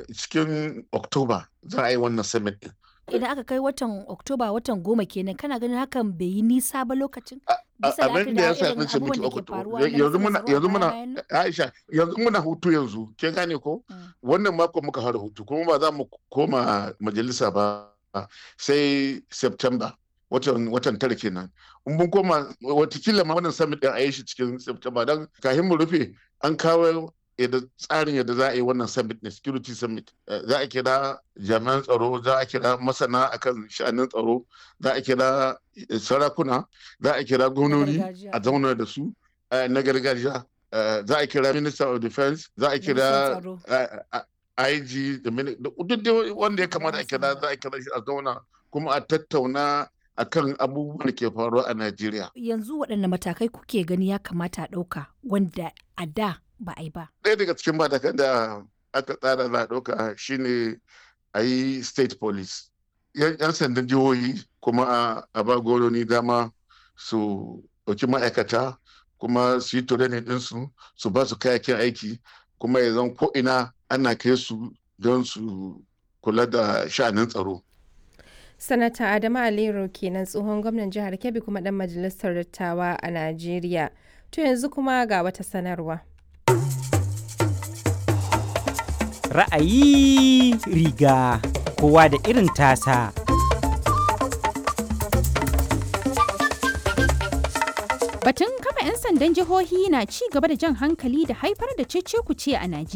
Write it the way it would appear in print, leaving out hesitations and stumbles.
cikin Oktoba za a yi wannan summit ɗin. Idan aka kai watan Oktoba watan 10 kenan kana ganin hakan bai yi nisa ba lokacin? Bisa Abin la'akari da da ya sa irin nace miki abubuwan da ke Oktoba faruwa na matsalar tsaro a yanzu muna baya-bayan nan? Aisha yanzu muna hutu yanzu kin gane ko? Mm. Wannan mako muka fara hutu kuma ba za mu koma majalisa ba sai September watan tara kenan. In mun koma watakila ma wannan summit din a yi shi cikin September don kafin mu rufe an kawo tsarin yadda za a yi wannan summit ne, security summit. Za a kira jami'an tsaro, za a kira masana akan sha'anin tsaro, za a kira sarakuna, za a kira Na gwamnoni gargajiya. a zauna da su na gargajiya, za a kira minister of defense, za a Ministan kira tsaro. IG duk dai wanda ya kamata a kira za a kira shi a zauna kuma a tattauna akan abubuwan da ke faruwa a Najeriya. Yanzu waɗanne matakai kuke gani ya kamata a ɗauka wanda a da ba a yi ba? Ɗaya daga cikin matakan da aka tsara za a ɗauka shine a yi state police. 'Yan sandan jihohi kuma a ba gwamnoni dama su ɗauki ma'aikata kuma su yi training ɗinsu su ba su kayakin aiki kuma ya zan ko'ina ana kai su don su kula da sha'anin tsaro. Sanata Adamu Alero kenan tsohon gwamnan jihar Kebbi kuma ɗan majalisar dattawa a Najeriya. To yanzu kuma ga wata sanarwa. Ra'ayi riga kowa da irin tasa. Batun kafa 'yan sandan jihohi na ci gaba da jan hankali da haifar da cece-kuce a Najeriya.